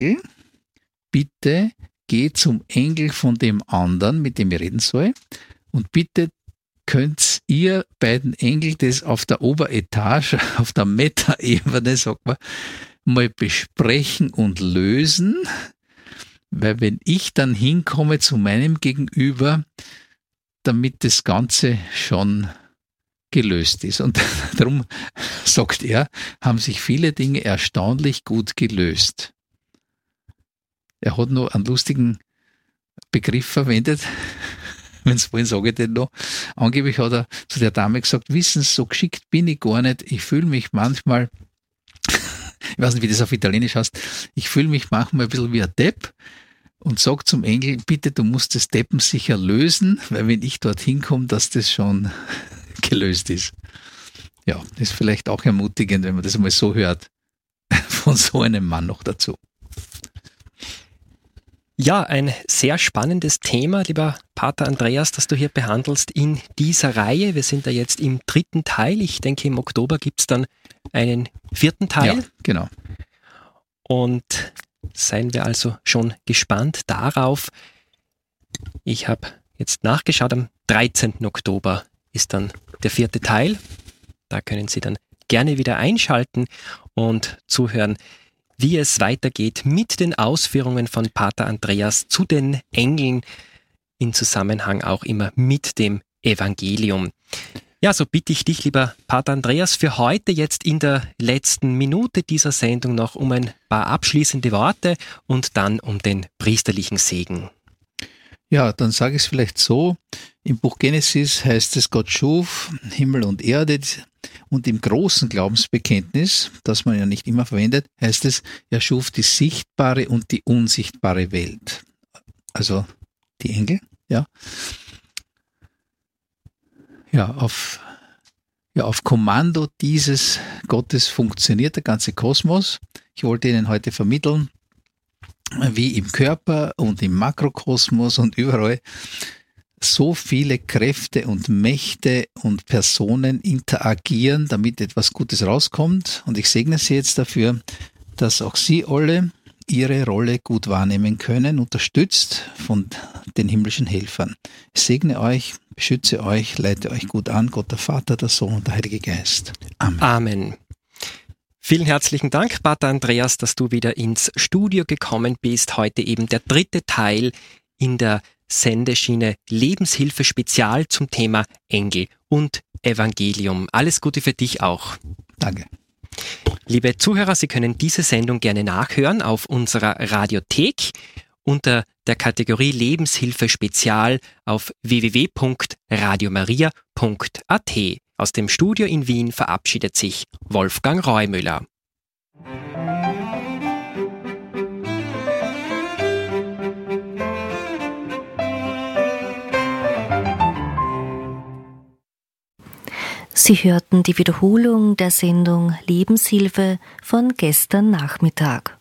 bitte geh zum Engel von dem anderen, mit dem ich reden soll, und bitte könnt ihr beiden Engel das auf der Oberetage, auf der Meta-Ebene, sagt man, mal besprechen und lösen, weil wenn ich dann hinkomme zu meinem Gegenüber, damit das Ganze schon gelöst ist. Und darum, sagt er, haben sich viele Dinge erstaunlich gut gelöst. Er hat noch einen lustigen Begriff verwendet, wenn Sie wollen, sage ich den noch. Angeblich hat er zu der Dame gesagt, wissen Sie, so geschickt bin ich gar nicht, ich fühle mich manchmal, ich weiß nicht, wie das auf Italienisch heißt, ich fühle mich manchmal ein bisschen wie ein Depp und sage zum Engel, bitte, du musst das Deppen sicher lösen, weil wenn ich dorthin komme, dass das schon gelöst ist. Ja, das ist vielleicht auch ermutigend, wenn man das mal so hört, von so einem Mann noch dazu. Ja, ein sehr spannendes Thema, lieber Pater Andreas, das du hier behandelst in dieser Reihe. Wir sind da jetzt im 3. Teil. Ich denke, im Oktober gibt es dann einen 4. Teil. Ja, genau. Und seien wir also schon gespannt darauf. Ich habe jetzt nachgeschaut, am 13. Oktober ist dann der 4. Teil. Da können Sie dann gerne wieder einschalten und zuhören, wie es weitergeht mit den Ausführungen von Pater Andreas zu den Engeln, in Zusammenhang auch immer mit dem Evangelium. Ja, so bitte ich dich, lieber Pater Andreas, für heute jetzt in der letzten Minute dieser Sendung noch um ein paar abschließende Worte und dann um den priesterlichen Segen. Ja, dann sage ich es vielleicht so. Im Buch Genesis heißt es, Gott schuf Himmel und Erde, und im großen Glaubensbekenntnis, das man ja nicht immer verwendet, heißt es, er schuf die sichtbare und die unsichtbare Welt. Also die Engel, ja. Ja, auf Kommando dieses Gottes funktioniert der ganze Kosmos. Ich wollte Ihnen heute vermitteln, wie im Körper und im Makrokosmos und überall so viele Kräfte und Mächte und Personen interagieren, damit etwas Gutes rauskommt. Und ich segne Sie jetzt dafür, dass auch Sie alle Ihre Rolle gut wahrnehmen können, unterstützt von den himmlischen Helfern. Ich segne euch, beschütze euch, leite euch gut an, Gott der Vater, der Sohn und der Heilige Geist. Amen. Amen. Vielen herzlichen Dank, Pater Andreas, dass du wieder ins Studio gekommen bist. Heute eben der 3. Teil in der Sendeschiene Lebenshilfe Spezial zum Thema Engel und Evangelium. Alles Gute für dich auch. Danke. Liebe Zuhörer, Sie können diese Sendung gerne nachhören auf unserer Radiothek unter der Kategorie Lebenshilfe Spezial auf www.radiomaria.at. Aus dem Studio in Wien verabschiedet sich Wolfgang Reumüller. Sie hörten die Wiederholung der Sendung Lebenshilfe von gestern Nachmittag.